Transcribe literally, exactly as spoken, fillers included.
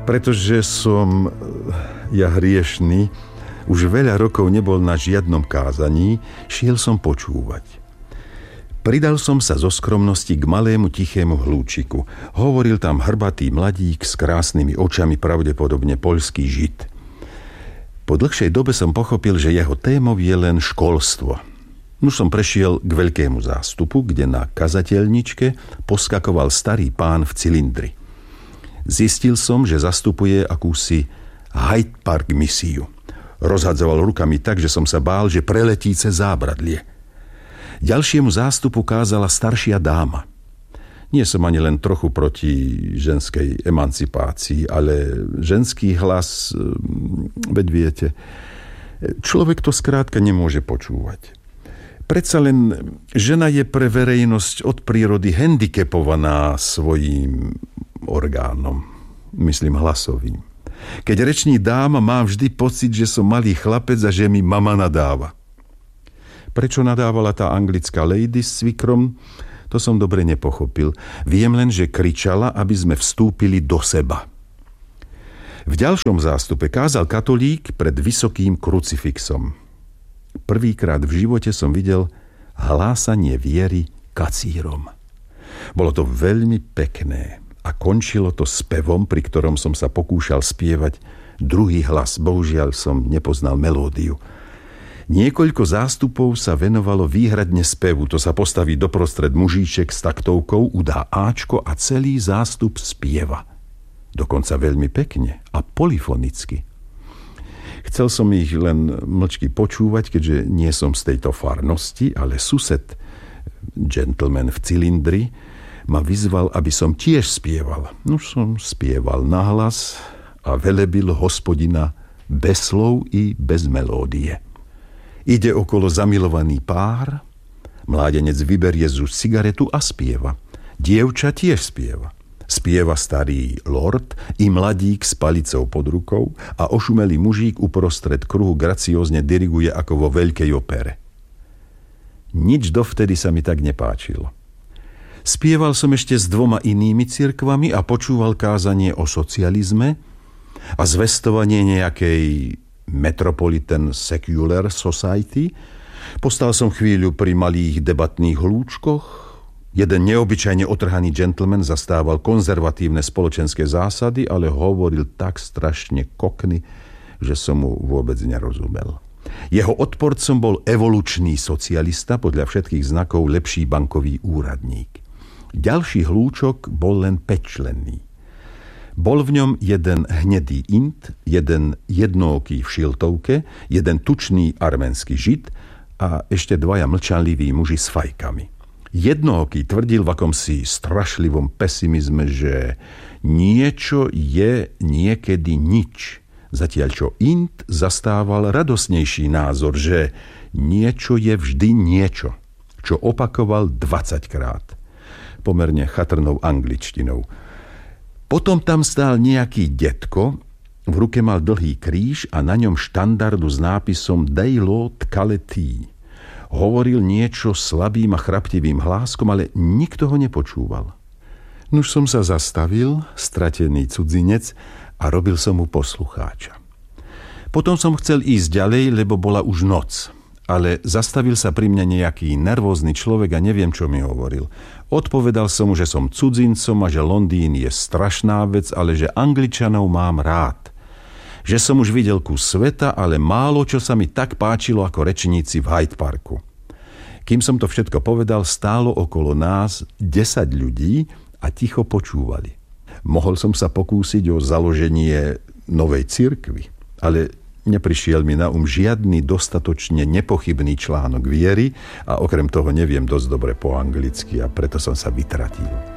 Pretože som, ja hriešný, už veľa rokov nebol na žiadnom kázaní, šiel som počúvať. Pridal som sa zo skromnosti k malému tichému hlúčiku. Hovoril tam hrbatý mladík s krásnymi očami, pravdepodobne poľský žid. Po dlhšej dobe som pochopil, že jeho témou je len školstvo. Už som prešiel k veľkému zástupu, kde na kazateľničke poskakoval starý pán v cylindri. Zistil som, že zastupuje akúsi Hyde Park misiu. Rozhadzoval rukami tak, že som sa bál, že preletí cez zábradlie. Ďalšiemu zástupu kázala staršia dáma. Nie som ani len trochu proti ženskej emancipácii, ale ženský hlas, veď viete, človek to skrátka nemôže počúvať. Predsa len žena je pre verejnosť od prírody handicapovaná svojím orgánom, myslím hlasovým. Keď reční dáma, mám vždy pocit, že som malý chlapec a že mi mama nadáva. Prečo nadávala tá anglická lady s cvikrom, to som dobre nepochopil. Viem len, že kričala, aby sme vstúpili do seba. V ďalšom zástupe kázal katolík pred vysokým krucifixom. Prvýkrát v živote som videl hlásanie viery kacírom. Bolo to veľmi pekné a končilo to spevom, pri ktorom som sa pokúšal spievať druhý hlas. Bohužiaľ som nepoznal melódiu. Niekoľko zástupov sa venovalo výhradne spevu. To sa postaví doprostred mužíček s taktovkou, udá áčko a celý zástup spieva. Dokonca veľmi pekne a polyfonicky. Chcel som ich len mlčky počúvať, keďže nie som z tejto farnosti, ale sused, gentleman v cylindri, ma vyzval, aby som tiež spieval. No som spieval nahlas a velebil Hospodina bez slov i bez melódie. Ide okolo zamilovaný pár, mládenec vyberie z úst cigaretu a spieva. Dievča tiež spieva. Spieva starý lord i mladík s palicou pod rukou a ošumelý mužík uprostred kruhu graciózne diriguje ako vo veľkej opere. Nič dovtedy sa mi tak nepáčilo. Spieval som ešte s dvoma inými cirkvami a počúval kázanie o socializme a zvestovanie nejakej Metropolitan Secular Society. Postal som chvíľu pri malých debatných hlúčkoch. Jeden neobyčajne otrhaný gentleman zastával konzervatívne spoločenské zásady, ale hovoril tak strašne kokny, že som mu vôbec nerozumel. Jeho odporcom bol evolučný socialista, podľa všetkých znakov lepší bankový úradník. Ďalší hlúčok bol len päťčlenný. Bol v ňom jeden hnedý int, jeden jednooký v šiltovke, jeden tučný arménsky žid a ešte dvaja mlčanliví muži s fajkami. Jednooký tvrdil v akomsi strašlivom pesimizme, že niečo je niekedy nič. Zatiaľ čo int zastával radosnejší názor, že niečo je vždy niečo, čo opakoval dvadsaťkrát. Pomerne chatrnou angličtinou. Potom tam stál nejaký detko, v ruke mal dlhý kríž a na ňom štandardu s nápisom Dei Lord Caleti. Hovoril niečo slabým a chraptivým hláskom, ale nikto ho nepočúval. Nuž som sa zastavil, stratený cudzinec, a robil som mu poslucháča. Potom som chcel ísť ďalej, lebo bola už noc, ale zastavil sa pri mne nejaký nervózny človek a neviem, čo mi hovoril. Odpovedal som mu, že som cudzincom a že Londýn je strašná vec, ale že Angličanov mám rád. Že som už videl kus sveta, ale málo čo sa mi tak páčilo ako rečníci v Hyde Parku. Kým som to všetko povedal, stálo okolo nás desať ľudí a ticho počúvali. Mohol som sa pokúsiť o založenie novej cirkvi, ale neprišiel mi na um žiadny dostatočne nepochybný článok viery a okrem toho neviem dosť dobre po anglicky a preto som sa vytratil.